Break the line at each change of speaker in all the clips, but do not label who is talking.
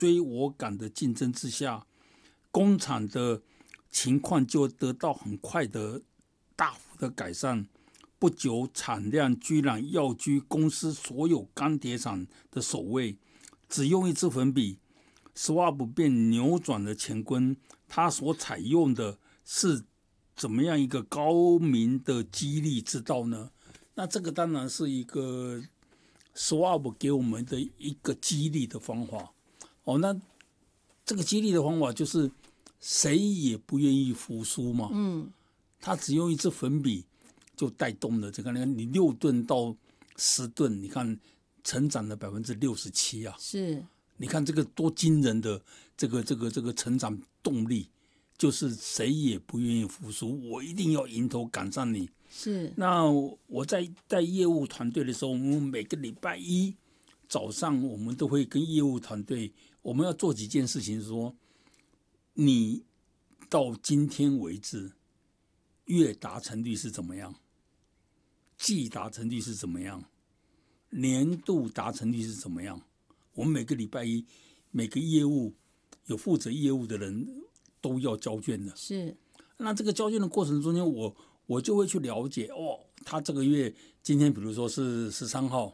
追我赶的竞争之下，工厂的情况就得到很快的大幅的改善。不久，产量居然要居公司所有钢铁厂的首位。只用一支粉笔 ，Schwab 便扭转了乾坤。他所采用的是怎么样一个高明的激励之道呢？那这个当然是一个 Schwab 给我们的一个激励的方法。那这个激励的方法就是谁也不愿意服输嘛。他只用一支粉笔就带动了这个，你6吨到10吨，你看成长了67%啊！
是，
你看这个多惊人的这个成长动力，就是谁也不愿意服输，我一定要迎头赶上你。
是。
那我在带业务团队的时候，我们每个礼拜一早上，我们都会跟业务团队，我们要做几件事情说，你到今天为止，月达成率是怎么样？季达成率是怎么样？年度达成率是怎么样？我们每个礼拜一，每个业务有负责业务的人都要交卷的。
是。
那这个交卷的过程中间，我就会去了解他这个月今天比如说是13号，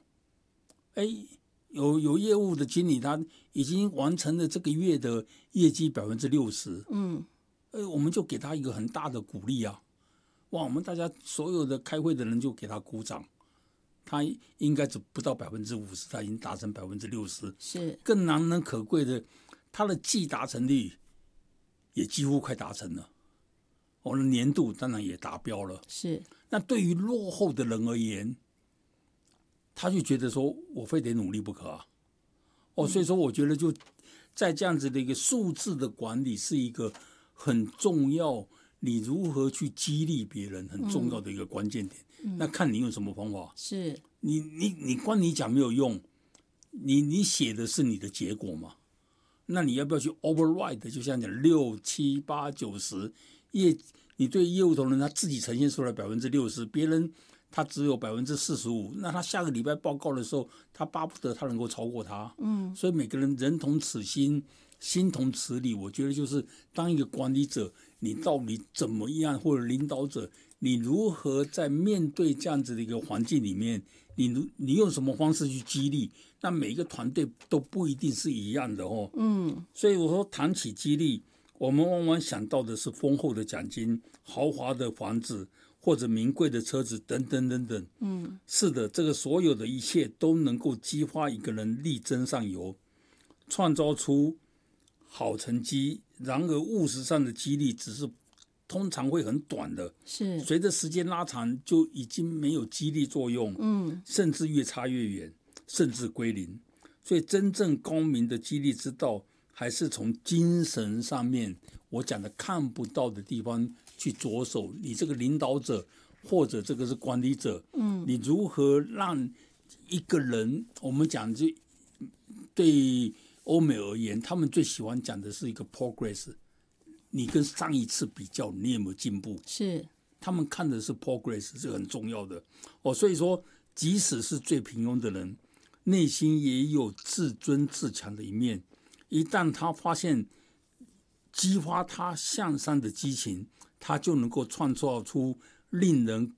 有业务的经理他已经完成了这个月的业绩60%，我们就给他一个很大的鼓励啊！哇，我们大家所有的开会的人就给他鼓掌。他应该只不到50%，他已经达成60%。
是。
更难能可贵的，他的季达成率也几乎快达成了。我的年度当然也达标了。
是。
那对于落后的人而言，他就觉得说我非得努力不可啊。所以说我觉得就在这样子的一个数字的管理是一个很重要，你如何去激励别人很重要的一个关键点。那看你用什么方法。
是。
你光你讲没有用，你写的是你的结果嘛？那你要不要去 override？ 就像讲6、7、8、9、10，你对业务同仁他自己呈现出来60%，别人他只有45%，那他下个礼拜报告的时候，他巴不得他能够超过他。所以每个人人同此心，心同此理。我觉得就是当一个管理者，你到底怎么样，或者领导者，你如何在面对这样子的一个环境里面，你用什么方式去激励？那每一个团队都不一定是一样的哦。所以我说谈起激励，我们往往想到的是丰厚的奖金、豪华的房子或者名贵的车子等等等等。是的，这个所有的一切都能够激发一个人力争上游，创造出好成绩。然而务实上的激励只是通常会很短的，
是
随着时间拉长就已经没有激励作用，甚至越差越远，甚至归零。所以真正高明的激励之道，还是从精神上面我讲的看不到的地方去着手。你这个领导者或者这个是管理者，你如何让一个人，我们讲就对欧美而言，他们最喜欢讲的是一个 progress。你跟上一次比较，你有没有进步？
是，
他们看的是 progress， 是很重要的。所以说，即使是最平庸的人，内心也有自尊自强的一面。一旦他发现激发他向上的激情，他就能够创造出令人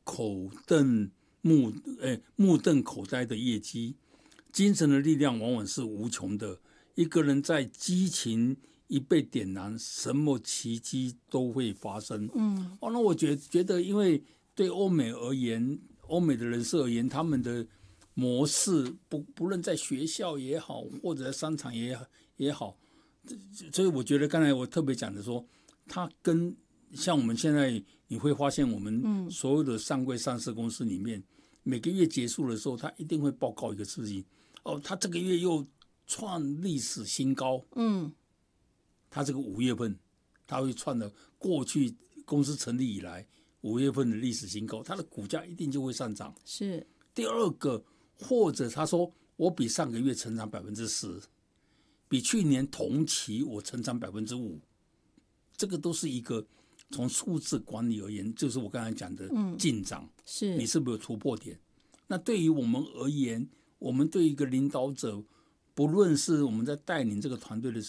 目瞪口呆的业绩。精神的力量往往是无穷的。一个人在激情一被点燃，什么奇迹都会发生。那我觉得，因为对欧美而言，欧美的人士而言，他们的模式不论在学校也好，或者在商场也好，所以我觉得刚才我特别讲的说，他跟像我们现在你会发现，我们所有的上柜上市公司里面，每个月结束的时候，他一定会报告一个事情。他这个月又创历史新高。他这个5月份，他会创了过去公司成立以来5月份的历史新高，他的股价一定就会上涨。
是。
第二个，或者他说我比上个月成长10%，比去年同期我成长5%，这个都是一个从数字管理而言，就是我刚才讲的进展。
是，
你是不是有突破点？那对于我们而言，我们对一个领导者， 不论是我们在带领这个团队的时